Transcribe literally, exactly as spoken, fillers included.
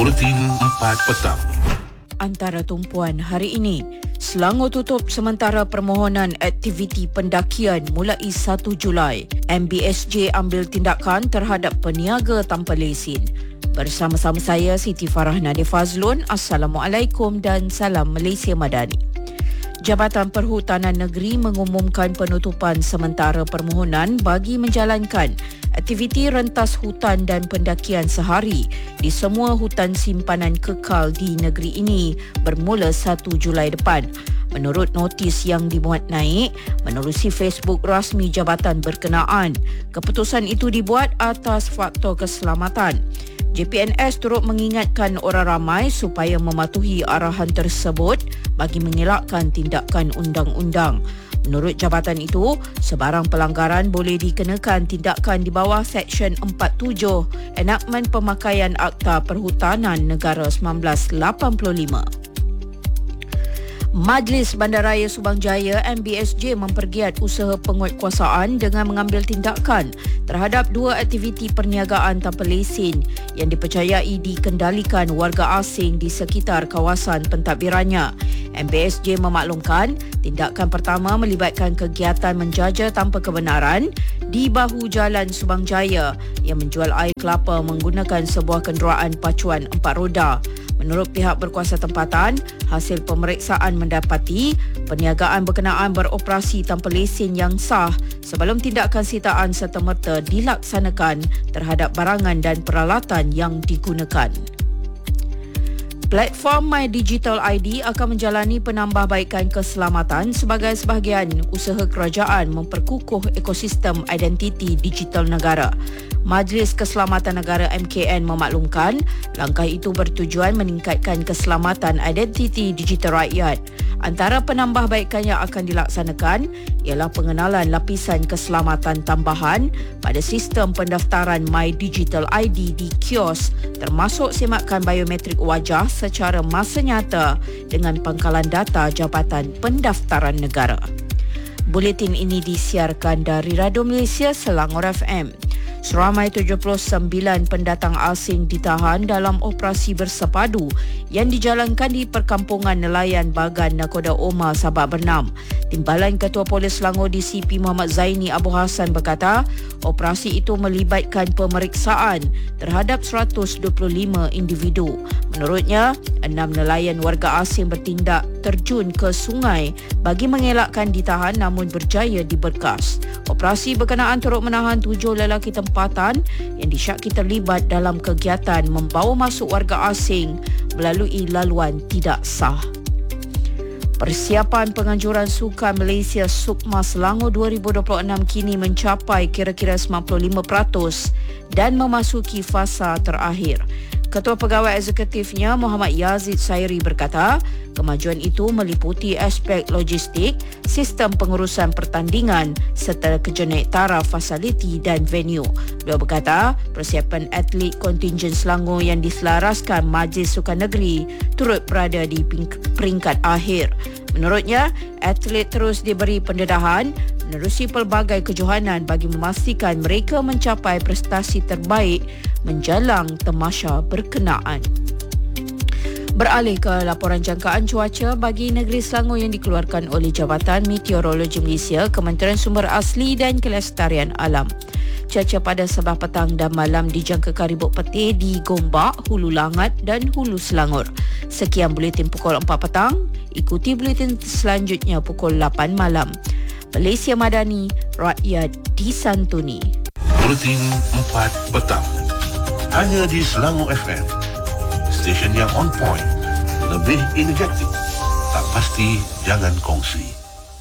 Buletin empat petang. Antara tumpuan hari ini, Selangor tutup sementara permohonan aktiviti pendakian mulai satu Julai. M B S J ambil tindakan terhadap peniaga tanpa lesen. Bersama-sama saya Siti Farah Nadia Fazlun. Assalamualaikum dan salam Malaysia Madani. Jabatan Perhutanan Negeri mengumumkan penutupan sementara permohonan bagi menjalankan aktiviti rentas hutan dan pendakian sehari di semua hutan simpanan kekal di negeri ini bermula satu Julai depan. Menurut notis yang dimuat naik menerusi Facebook rasmi jabatan berkenaan, keputusan itu dibuat atas faktor keselamatan. J P N S turut mengingatkan orang ramai supaya mematuhi arahan tersebut bagi mengelakkan tindakan undang-undang. Menurut jabatan itu, sebarang pelanggaran boleh dikenakan tindakan di bawah Seksyen empat puluh tujuh Enakmen Pemakaian Akta Perhutanan Negara seribu sembilan ratus lapan puluh lima. Majlis Bandaraya Subang Jaya M B S J mempergiat usaha penguatkuasaan dengan mengambil tindakan terhadap dua aktiviti perniagaan tanpa lesen yang dipercayai dikendalikan warga asing di sekitar kawasan pentadbirannya. M B S J memaklumkan tindakan pertama melibatkan kegiatan menjaja tanpa kebenaran di bahu jalan Subang Jaya yang menjual air kelapa menggunakan sebuah kenderaan pacuan empat roda. Menurut pihak berkuasa tempatan, hasil pemeriksaan mendapati perniagaan berkenaan beroperasi tanpa lesen yang sah sebelum tindakan sitaan serta-merta dilaksanakan terhadap barangan dan peralatan yang digunakan. Platform My Digital I D akan menjalani penambahbaikan keselamatan sebagai sebahagian usaha kerajaan memperkukuh ekosistem identiti digital negara. Majlis Keselamatan Negara M K N memaklumkan langkah itu bertujuan meningkatkan keselamatan identiti digital rakyat. Antara penambahbaikan yang akan dilaksanakan ialah pengenalan lapisan keselamatan tambahan pada sistem pendaftaran My Digital I D di kios, termasuk semakan biometrik wajah secara masa nyata dengan pangkalan data Jabatan Pendaftaran Negara. Buletin ini disiarkan dari Radio Malaysia Selangor F M. Seramai tujuh puluh sembilan pendatang asing ditahan dalam operasi bersepadu yang dijalankan di perkampungan nelayan Bagan Nakoda Omar, Sabak Bernam. Timbalan Ketua Polis Selangor D C P Muhammad Zaini Abu Hassan berkata, operasi itu melibatkan pemeriksaan terhadap seratus dua puluh lima individu. Menurutnya, enam nelayan warga asing bertindak terjun ke sungai bagi mengelakkan ditahan namun berjaya diberkas. Operasi berkenaan turut menahan tujuh lelaki tempatan yang disyaki terlibat dalam kegiatan membawa masuk warga asing melalui laluan tidak sah. Persiapan penganjuran Sukan Malaysia Sukma Selangor dua ribu dua puluh enam kini mencapai kira-kira sembilan puluh lima peratus dan memasuki fasa terakhir. Ketua Pegawai Eksekutifnya Muhammad Yazid Sairi berkata, kemajuan itu meliputi aspek logistik, sistem pengurusan pertandingan serta kejenek taraf fasiliti dan venue. Beliau berkata, persiapan atlet kontingen Selangor yang diselaraskan Majlis Sukan Negeri turut berada di peringkat akhir. Menurutnya, atlet terus diberi pendedahan menerusi pelbagai kejohanan bagi memastikan mereka mencapai prestasi terbaik menjelang tamasya berkenaan. Beralih ke laporan jangkaan cuaca bagi negeri Selangor yang dikeluarkan oleh Jabatan Meteorologi Malaysia, Kementerian Sumber Asli dan Kelestarian Alam. Cuaca pada sabah petang dan malam dijangkakan ribut petir di Gombak, Hulu Langat dan Hulu Selangor. Sekian buletin pukul empat petang. Ikuti buletin selanjutnya pukul lapan malam. Malaysia Madani, rakyat disantuni. Buletin empat petang. Hanya di Selangor F M. Stesen yang on point, lebih energetik, tak pasti jangan kongsi.